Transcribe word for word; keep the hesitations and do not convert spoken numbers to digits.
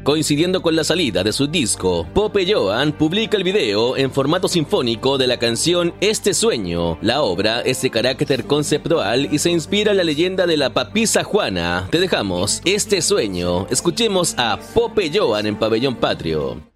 Coincidiendo con la salida de su disco, Pope Yohan publica el video en formato sinfónico de la canción Este Sueño. La obra es de carácter conceptual y se inspira en la leyenda de la papisa Juana. Te dejamos Este Sueño. Escuchemos a Pope Yohan en Pabellón Patrio.